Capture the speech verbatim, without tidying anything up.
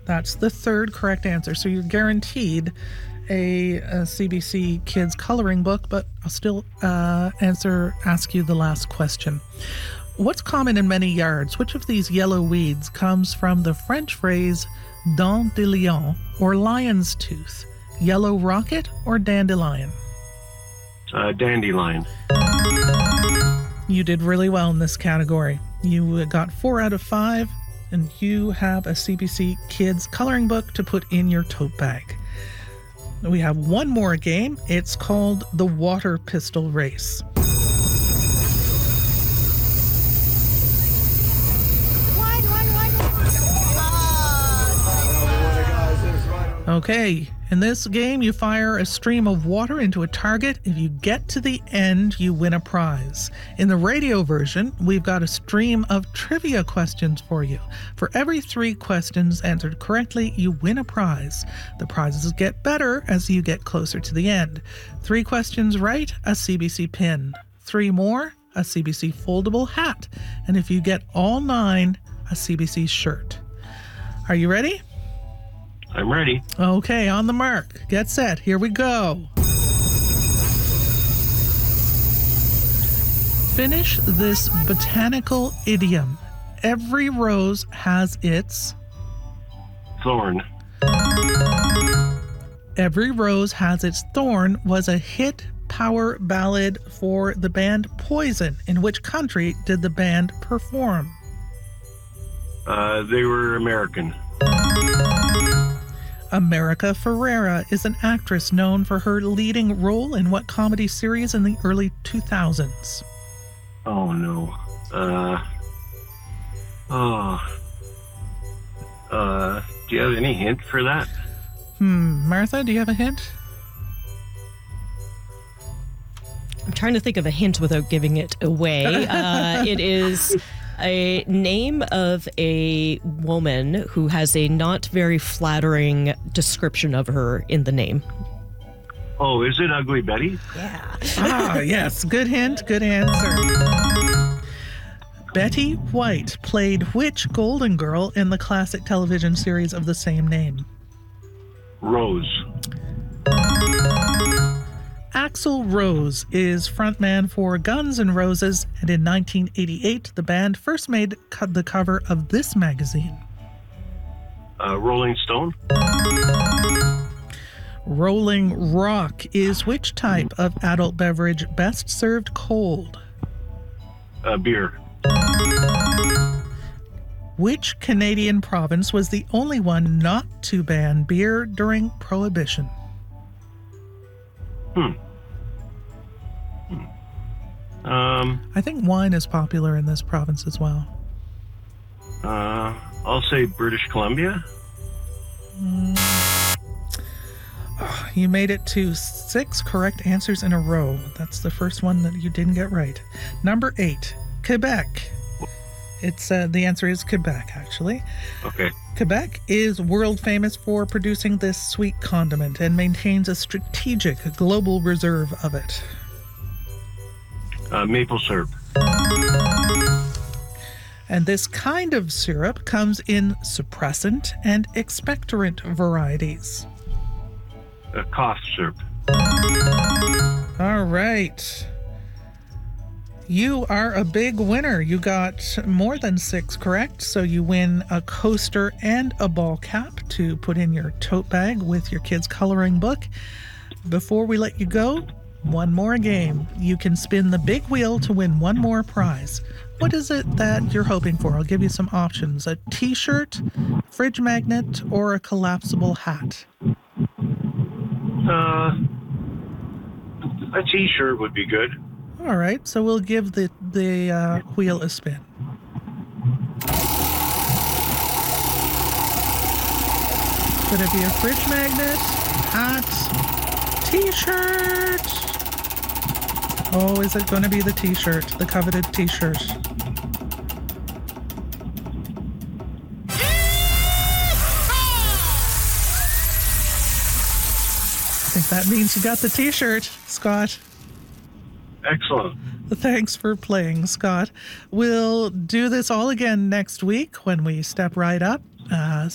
That's the third correct answer. So you're guaranteed a, a C B C Kids coloring book, but I'll still uh, answer, ask you the last question. What's common in many yards? Which of these yellow weeds comes from the French phrase dent de lion or lion's tooth? Yellow rocket or dandelion? Uh, dandelion. You did really well in this category. You got four out of five, and you have a C B C Kids coloring book to put in your tote bag. We have one more game. It's called the Water Pistol Race. Okay, in this game, you fire a stream of water into a target. If you get to the end, you win a prize. In the radio version, we've got a stream of trivia questions for you. For every three questions answered correctly, you win a prize. The prizes get better as you get closer to the end. Three questions right, a C B C pin. Three more, a C B C foldable hat. And if you get all nine, a C B C shirt. Are you ready? I'm ready. Okay, on the mark. Get set. Here we go. Finish this botanical idiom. Every rose has its... Thorn. Every Rose Has Its Thorn was a hit power ballad for the band Poison. In which country did the band perform? Uh, they were American. America Ferrera is an actress known for her leading role in what comedy series in the early two thousands? Oh, no. Uh, oh. Uh, do you have any hint for that? Hmm, Martha, do you have a hint? I'm trying to think of a hint without giving it away. Uh, it is a name of a woman who has a not very flattering description of her in the name. Oh, is it Ugly Betty? Yeah. Ah, yes. Good hint, good answer. Betty White played which Golden Girl in the classic television series of the same name? Rose. Axl Rose is frontman for Guns N' Roses, and in nineteen eighty-eight, the band first made co- the cover of this magazine. Uh, Rolling Stone. Rolling Rock is which type of adult beverage best served cold? Uh, beer. Which Canadian province was the only one not to ban beer during Prohibition? Hmm. hmm. Um, I think wine is popular in this province as well. uh, I'll say British Columbia. Oh, you made it to six correct answers in a row. That's the first one that you didn't get right. Number eight, Quebec. It's uh, the answer is Quebec, actually. Okay. Quebec is world famous for producing this sweet condiment and maintains a strategic global reserve of it. Uh, maple syrup. And this kind of syrup comes in suppressant and expectorant varieties. Uh, cough syrup. All right. You are a big winner. You got more than six correct, so you win a coaster and a ball cap to put in your tote bag with your kids' coloring book. Before we let you go, one more game. You can spin the big wheel to win one more prize. What is it that you're hoping for? I'll give you some options. A t-shirt, fridge magnet, or a collapsible hat? Uh, a t-shirt would be good. All right, so we'll give the, the uh, wheel a spin. Could it be a fridge magnet, hat, t-shirt? Oh, is it going to be the t-shirt, the coveted t-shirt? I think that means you got the t-shirt, Scott. Excellent. Thanks for playing, Scott. We'll do this all again next week when we step right up. Uh,